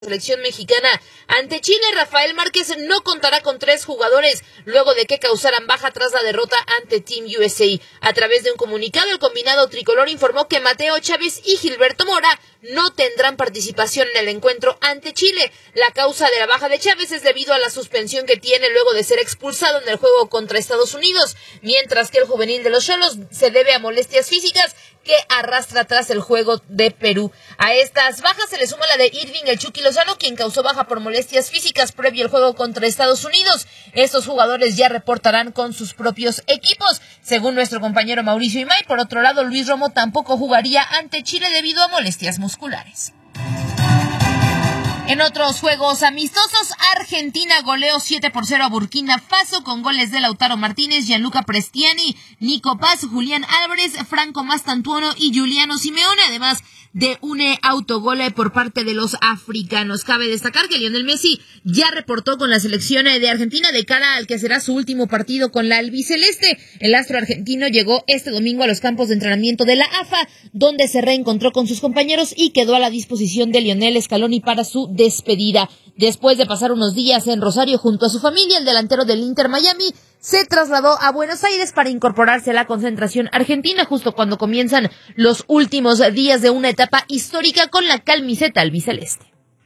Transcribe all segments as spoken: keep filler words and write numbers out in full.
Selección mexicana ante Chile. Rafael Márquez no contará con tres jugadores luego de que causaran baja tras la derrota ante Team U S A. A través de un comunicado, el combinado tricolor informó que Mateo Chávez y Gilberto Mora no tendrán participación en el encuentro ante Chile. La causa de la baja de Chávez es debido a la suspensión que tiene luego de ser expulsado en el juego contra Estados Unidos, mientras que el juvenil de los Xolos se debe a molestias físicas que arrastra tras el juego de Perú. A estas bajas se le suma la de Irving El Chucky Lozano, quien causó baja por molestias físicas previo al juego contra Estados Unidos. Estos jugadores ya reportarán con sus propios equipos, según nuestro compañero Mauricio Imay. Por otro lado, Luis Romo tampoco jugaría ante Chile debido a molestias musculares. En otros juegos amistosos, Argentina goleó siete por cero a Burkina Faso con goles de Lautaro Martínez, Gianluca Prestiani, Nico Paz, Julián Álvarez, Franco Mastantuono y Giuliano Simeone, además de un autogol por parte de los africanos. Cabe destacar que Lionel Messi ya reportó con la selección de Argentina de cara al que será su último partido con la albiceleste. El astro argentino llegó este domingo a los campos de entrenamiento de la A F A, donde se reencontró con sus compañeros y quedó a la disposición de Lionel Scaloni para su despedida. Después de pasar unos días en Rosario junto a su familia, el delantero del Inter Miami se trasladó a Buenos Aires para incorporarse a la concentración argentina justo cuando comienzan los últimos días de una etapa histórica con la camiseta albiceleste.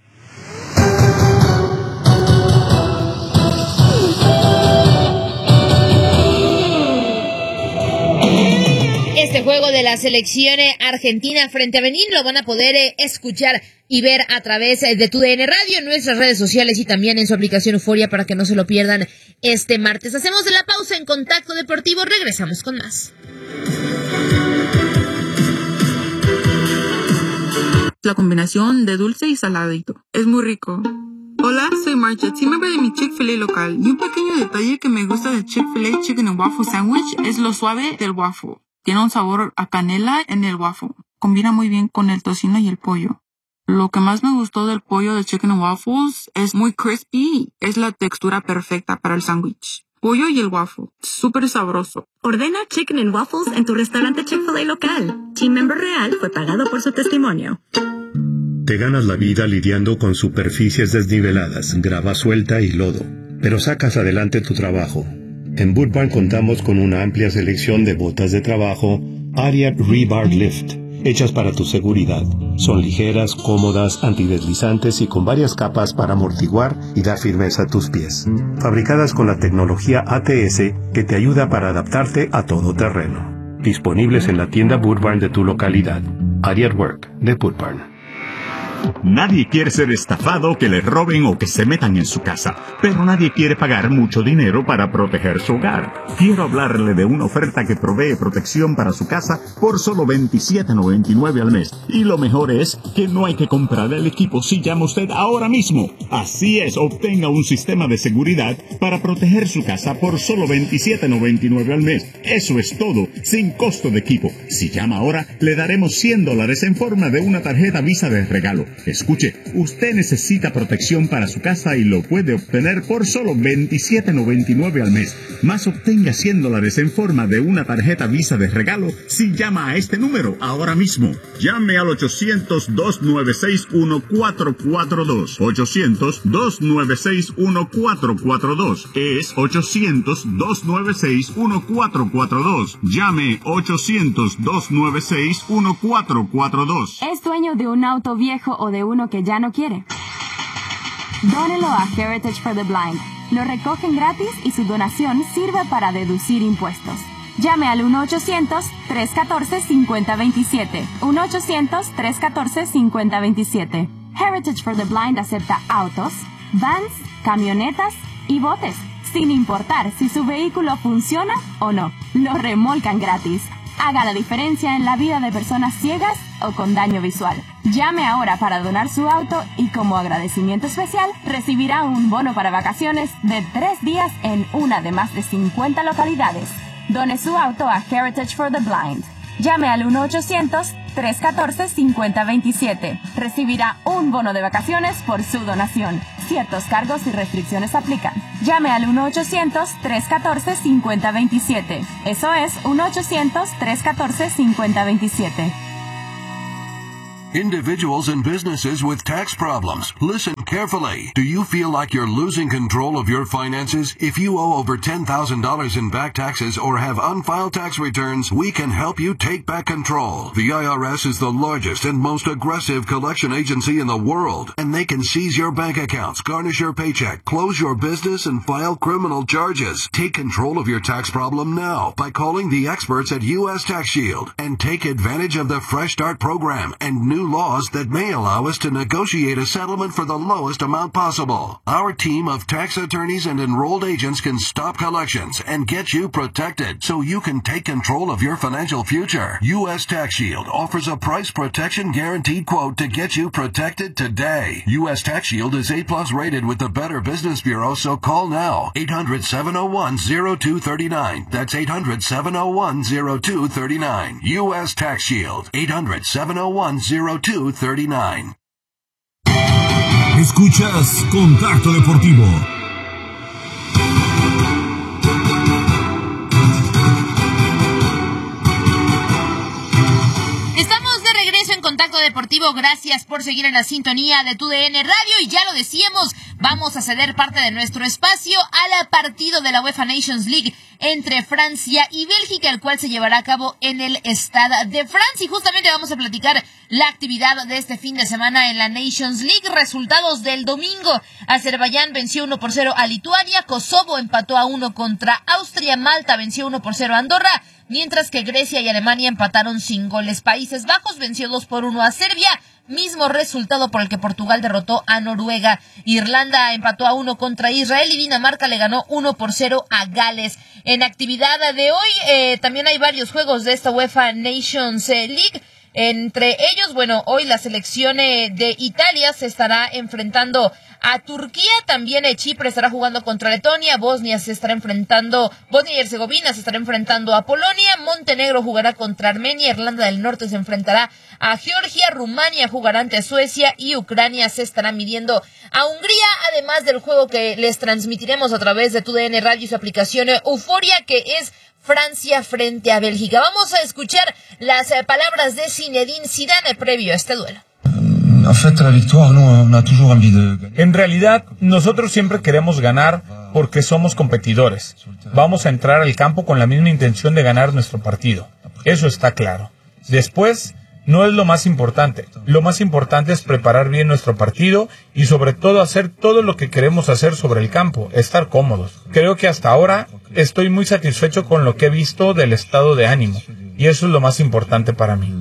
Este juego de la selección argentina frente a Benín lo van a poder eh, escuchar y ver a través de Tu D N Radio, en nuestras redes sociales y también en su aplicación Euforia para que no se lo pierdan este martes. Hacemos la pausa en Contacto Deportivo, regresamos con más. La combinación de dulce y saladito es muy rico. Hola, soy Marcha, team member de mi Chick-fil-A local, y un pequeño detalle que me gusta de Chick-fil-A Chicken and Waffle Sandwich es lo suave del waffle. Tiene un sabor a canela en el waffle. Combina muy bien con el tocino y el pollo. Lo que más me gustó del pollo de Chicken and Waffles es muy crispy. Es la textura perfecta para el sándwich. Pollo y el waffle. Súper sabroso. Ordena Chicken and Waffles en tu restaurante Chick-fil-A local. Team member real fue pagado por su testimonio. Te ganas la vida lidiando con superficies desniveladas, grava suelta y lodo, pero sacas adelante tu trabajo. En Boot Barn contamos con una amplia selección de botas de trabajo Ariat Rebar Lift, hechas para tu seguridad. Son ligeras, cómodas, antideslizantes y con varias capas para amortiguar y dar firmeza a tus pies. Fabricadas con la tecnología A T S que te ayuda para adaptarte a todo terreno. Disponibles en la tienda Boot Barn de tu localidad. Ariat Work de Boot Barn. Nadie quiere ser estafado, que le roben o que se metan en su casa, pero nadie quiere pagar mucho dinero para proteger su hogar. Quiero hablarle de una oferta que provee protección para su casa por solo veintisiete noventa y nueve al mes. Y lo mejor es que no hay que comprar el equipo si llama usted ahora mismo. Así es, obtenga un sistema de seguridad para proteger su casa por solo veintisiete noventa y nueve al mes. Eso es todo, sin costo de equipo. Si llama ahora, le daremos cien dólares en forma de una tarjeta Visa de regalo. Escuche, usted necesita protección para su casa y lo puede obtener por solo veintisiete noventa y nueve al mes. Más obtenga cien dólares en forma de una tarjeta Visa de regalo si llama a este número ahora mismo. Llame al ochocientos, dos nueve seis, uno cuatro cuatro dos. ochocientos, dos nueve seis, uno cuatro cuatro dos. Es ochocientos, dos nueve seis, uno cuatro cuatro dos. Llame ochocientos, dos nueve seis, uno cuatro cuatro dos. ¿Es dueño de un auto viejo o de uno que ya no quiere? Dónelo a Heritage for the Blind. Lo recogen gratis y su donación sirve para deducir impuestos. Llame al uno ochocientos, tres uno cuatro, cinco cero dos siete. uno ochocientos, tres uno cuatro, cinco cero dos siete. Heritage for the Blind acepta autos, vans, camionetas y botes, sin importar si su vehículo funciona o no. Lo remolcan gratis. Haga la diferencia en la vida de personas ciegas o con daño visual. Llame ahora para donar su auto y como agradecimiento especial recibirá un bono para vacaciones de tres días en una de más de cincuenta localidades. Done su auto a Heritage for the Blind. Llame al uno ochocientos, tres uno cuatro, cinco cero dos siete. Recibirá un bono de vacaciones por su donación. Ciertos cargos y restricciones aplican. Llame al uno ochocientos, tres uno cuatro, cinco cero dos siete. Eso es uno ochocientos, tres uno cuatro, cinco cero dos siete. Individuals and businesses with tax problems. Listen carefully. Do you feel like you're losing control of your finances? If you owe over ten thousand dollars in back taxes or have unfiled tax returns, we can help you take back control. The I R S is the largest and most aggressive collection agency in the world, and they can seize your bank accounts, garnish your paycheck, close your business, and file criminal charges. Take control of your tax problem now by calling the experts at U S Tax Shield and take advantage of the Fresh Start program and new laws that may allow us to negotiate a settlement for the lowest amount possible. Our team of tax attorneys and enrolled agents can stop collections and get you protected so you can take control of your financial future. U S Tax Shield offers a price protection guaranteed quote to get you protected today. U S Tax Shield is A plus rated with the Better Business Bureau, so call now. eight hundred, seven oh one, oh two three nine. That's eight hundred, seven oh one, oh two three nine. U S Tax Shield. eight hundred, seven oh one, oh two three nine. Escuchas Contacto Deportivo. Estamos de regreso en Contacto Deportivo. Gracias por seguir en la sintonía de Tu D N Radio. Y ya lo decíamos, vamos a ceder parte de nuestro espacio al partido de la UEFA Nations League entre Francia y Bélgica, el cual se llevará a cabo en el Stade de France. Y justamente vamos a platicar la actividad de este fin de semana en la Nations League. Resultados del domingo: Azerbaiyán venció uno por cero a Lituania, Kosovo empató a uno contra Austria, Malta venció uno por cero a Andorra, mientras que Grecia y Alemania empataron sin goles. Países Bajos venció dos por uno a Serbia, mismo resultado por el que Portugal derrotó a Noruega. Irlanda empató a uno contra Israel y Dinamarca le ganó uno por cero a Gales. En actividad de hoy eh, también hay varios juegos de esta UEFA Nations League. Entre ellos, bueno, hoy la selección de Italia se estará enfrentando a Turquía, también Chipre estará jugando contra Letonia, Bosnia se estará enfrentando, Bosnia y Herzegovina se estará enfrentando a Polonia, Montenegro jugará contra Armenia, Irlanda del Norte se enfrentará a Georgia, Rumania jugará ante Suecia y Ucrania se estará midiendo a Hungría, además del juego que les transmitiremos a través de Tu D N Radio y su aplicación Euforia, que es Francia frente a Bélgica. Vamos a escuchar las eh, palabras de Zinedine Zidane previo a este duelo. En realidad, nosotros siempre queremos ganar porque somos competidores. Vamos a entrar al campo con la misma intención de ganar nuestro partido. Eso está claro. Después, no es lo más importante. Lo más importante es preparar bien nuestro partido y sobre todo hacer todo lo que queremos hacer sobre el campo, estar cómodos. Creo que hasta ahora estoy muy satisfecho con lo que he visto del estado de ánimo y eso es lo más importante para mí.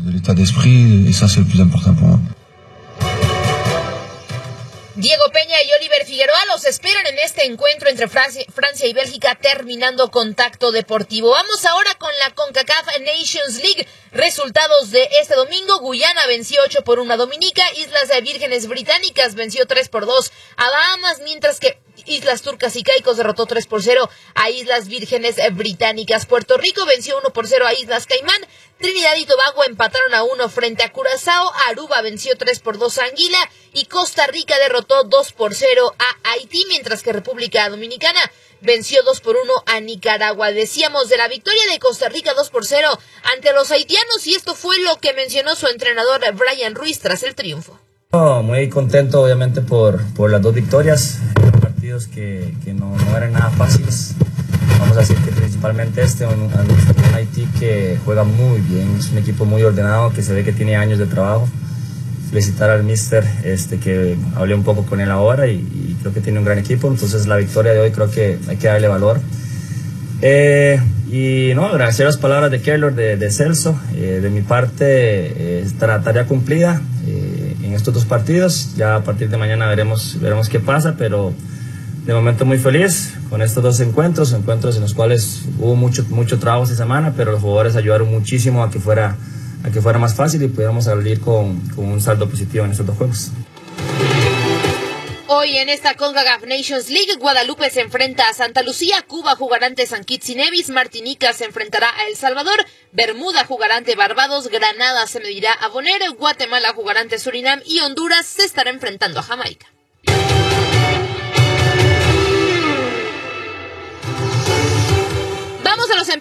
Diego Peña y Oliver Figueroa los esperan en este encuentro entre Francia, Francia y Bélgica, terminando Contacto Deportivo. Vamos ahora con la CONCACAF Nations League. Resultados de este domingo: Guyana venció ocho por uno a Dominica, Islas Vírgenes Británicas venció tres por dos a Bahamas, mientras que Islas Turcas y Caicos derrotó tres por cero a Islas Vírgenes Británicas. Puerto Rico venció uno por cero a Islas Caimán, Trinidad y Tobago empataron a uno frente a Curazao, Aruba venció tres por dos a Anguila y Costa Rica derrotó dos por cero a Haití, mientras que República Dominicana venció dos por uno a Nicaragua. Decíamos de la victoria de Costa Rica dos por cero ante los haitianos y esto fue lo que mencionó su entrenador Brian Ruiz tras el triunfo. Oh, muy contento obviamente por, por las dos victorias, partidos que, que no, no eran nada fáciles. Vamos a decir que principalmente este, un, un Haití que juega muy bien, es un equipo muy ordenado, que se ve que tiene años de trabajo. Felicitar al míster, este, que hablé un poco con él ahora y, y creo que tiene un gran equipo, entonces la victoria de hoy creo que hay que darle valor. Eh, y no, agradecer las palabras de Keylor, de, de Celso, eh, de mi parte, eh, esta tarea cumplida eh, en estos dos partidos. Ya a partir de mañana veremos, veremos qué pasa, pero de momento muy feliz con estos dos encuentros, encuentros en los cuales hubo mucho, mucho trabajo esta semana, pero los jugadores ayudaron muchísimo a que fuera, a que fuera más fácil y pudiéramos salir con, con un saldo positivo en estos dos juegos. Hoy en esta CONCACAF Nations League, Guadalupe se enfrenta a Santa Lucía, Cuba jugará ante San Kitts y Nevis, Martinica se enfrentará a El Salvador, Bermuda jugará ante Barbados, Granada se medirá a Bonaire, Guatemala jugará ante Surinam y Honduras se estará enfrentando a Jamaica. Vamos a los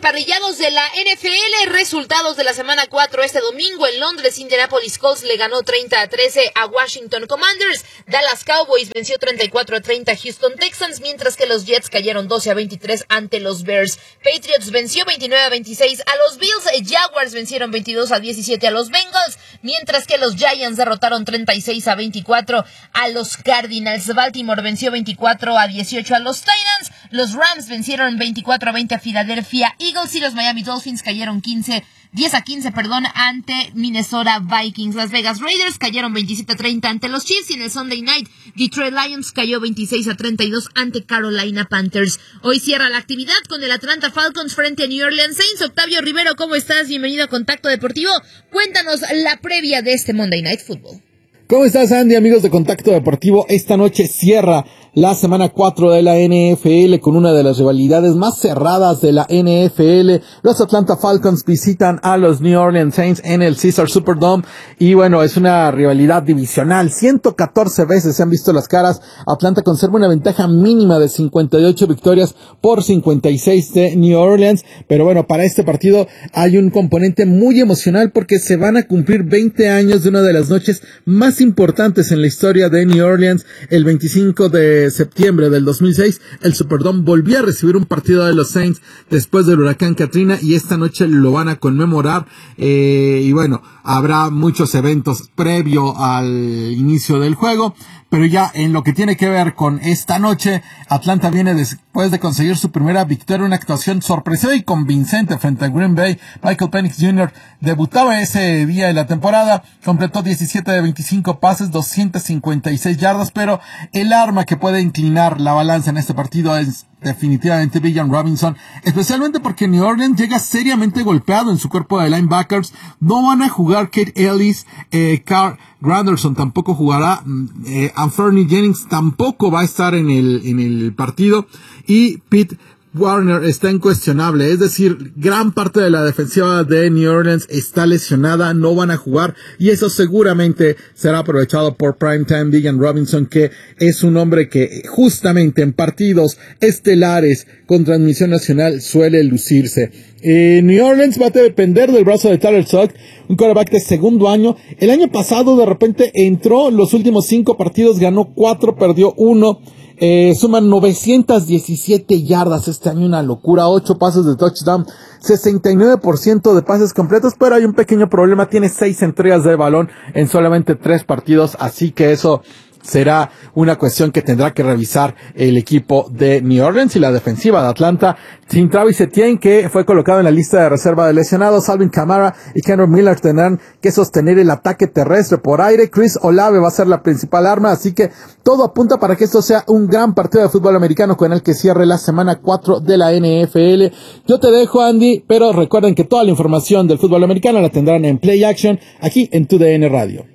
emparrillados de la N F L, resultados de la semana cuatro este domingo en Londres. Indianapolis Colts le ganó treinta a trece a Washington Commanders. Dallas Cowboys venció treinta y cuatro a treinta a Houston Texans, mientras que los Jets cayeron doce a veintitrés ante los Bears. Patriots venció veintinueve a veintiséis a los Bills. Jaguars vencieron veintidós a diecisiete a los Bengals, mientras que los Giants derrotaron treinta y seis a veinticuatro a los Cardinals. Baltimore venció veinticuatro a dieciocho a los Titans. Los Rams vencieron veinticuatro a veinte a Philadelphia Eagles y los Miami Dolphins cayeron quince, diez a quince, perdón, ante Minnesota Vikings. Las Vegas Raiders cayeron veintisiete a treinta ante los Chiefs y en el Sunday Night Detroit Lions cayó veintiséis a treinta y dos ante Carolina Panthers. Hoy cierra la actividad con el Atlanta Falcons frente a New Orleans Saints. Octavio Rivero, ¿cómo estás? Bienvenido a Contacto Deportivo. Cuéntanos la previa de este Monday Night Football. ¿Cómo estás, Andy? Amigos de Contacto Deportivo, esta noche cierra la semana cuatro de la N F L con una de las rivalidades más cerradas de la N F L. Los Atlanta Falcons visitan a los New Orleans Saints en el Caesars Superdome y bueno, es una rivalidad divisional. ciento catorce veces se han visto las caras. Atlanta conserva una ventaja mínima de cincuenta y ocho victorias por cincuenta y seis de New Orleans, pero bueno, para este partido hay un componente muy emocional porque se van a cumplir veinte años de una de las noches más importantes en la historia de New Orleans. El veinticinco de septiembre del dos mil seis, el Superdome volvió a recibir un partido de los Saints después del huracán Katrina y esta noche lo van a conmemorar eh, y bueno, habrá muchos eventos previo al inicio del juego. Pero ya en lo que tiene que ver con esta noche, Atlanta viene después de conseguir su primera victoria, una actuación sorpresiva y convincente frente a Green Bay. Michael Penix junior debutaba ese día de la temporada, completó diecisiete de veinticinco pases, doscientas cincuenta y seis yardas, pero el arma que puede inclinar la balanza en este partido es definitivamente Bijan Robinson, especialmente porque New Orleans llega seriamente golpeado en su cuerpo de linebackers. No van a jugar Kate Ellis, eh, Carl Granderson tampoco jugará, eh, Anthony Jennings tampoco va a estar en el, en el partido y Pete Warner está incuestionable, es decir, gran parte de la defensiva de New Orleans está lesionada, no van a jugar y eso seguramente será aprovechado por Primetime Bijan Robinson, que es un hombre que justamente en partidos estelares con transmisión nacional suele lucirse. Eh, New Orleans va a depender del brazo de Tyler Sugg, un quarterback de segundo año. El año pasado de repente entró, los últimos cinco partidos ganó cuatro, perdió uno. Eh, suman novecientas diecisiete yardas este año, una locura, ocho pases de touchdown, sesenta y nueve por ciento de pases completos, pero hay un pequeño problema, tiene seis entregas de balón en solamente tres partidos, así que eso será una cuestión que tendrá que revisar el equipo de New Orleans y la defensiva de Atlanta. Sin Travis Etienne, que fue colocado en la lista de reserva de lesionados, Alvin Kamara y Kendrick Miller tendrán que sostener el ataque terrestre por aire. Chris Olave va a ser la principal arma, así que todo apunta para que esto sea un gran partido de fútbol americano con el que cierre la semana cuatro de la N F L. Yo te dejo, Andy, pero recuerden que toda la información del fútbol americano la tendrán en Play Action aquí en Tu D N Radio.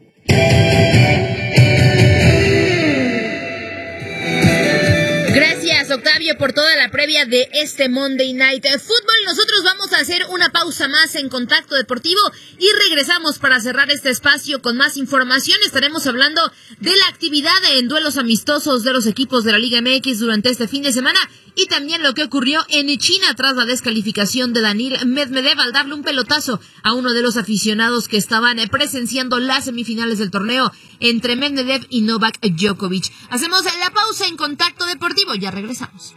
Octavio, por toda la previa de este Monday Night Football. Nosotros vamos a hacer una pausa más en Contacto Deportivo y regresamos para cerrar este espacio con más información. Estaremos hablando de la actividad en duelos amistosos de los equipos de la Liga M X durante este fin de semana y también lo que ocurrió en China tras la descalificación de Daniil Medvedev al darle un pelotazo a uno de los aficionados que estaban presenciando las semifinales del torneo entre Medvedev y Novak Djokovic. Hacemos la pausa en Contacto Deportivo, ya regresamos.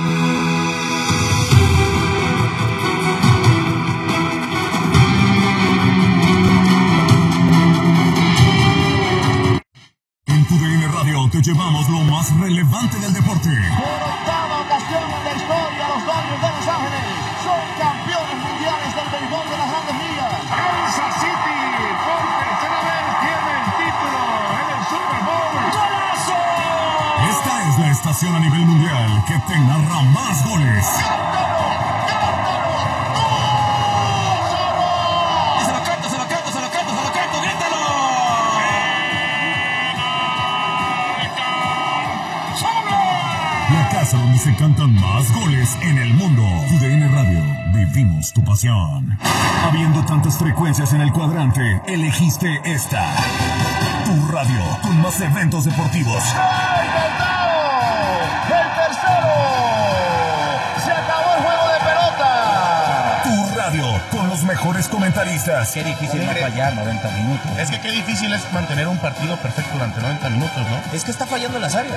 En Tu D N Radio te llevamos lo más relevante del deporte. Por octava ocasión en la historia, los Dodgers de Los Ángeles son campeones mundiales del béisbol de las Grandes Ligas. Kansas City, por tercera vez, tiene el título en el Super Bowl. ¡Golazo! Esta es la estación a nivel mundial que te narra más goles. Se lo canto, se lo canto, se lo canto, se lo canto, grítalo. La casa donde se cantan más goles en el mundo. Tu D N Radio, vivimos tu pasión. Habiendo tantas frecuencias en el cuadrante, elegiste esta. Tu radio, con más eventos deportivos. ¡Ay, el tercero! ¡Se acabó el juego de pelota! mejores comentaristas. Qué difícil no fallar noventa minutos. Es que qué difícil es mantener un partido perfecto durante noventa minutos, ¿no? Es que está fallando las áreas.